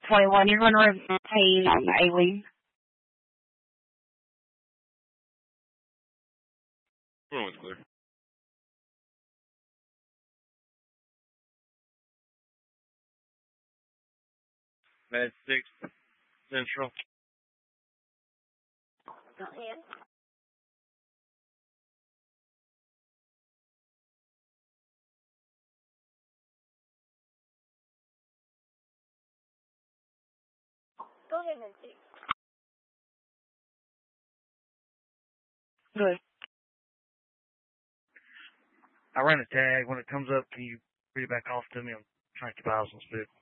21. You're going to retain Aileen. Room is clear. Med 6 Central. Go ahead. Go ahead and see. Good. I ran a tag. When it comes up, can you read it back off to me? I'm trying to keep eyes on this vehicle.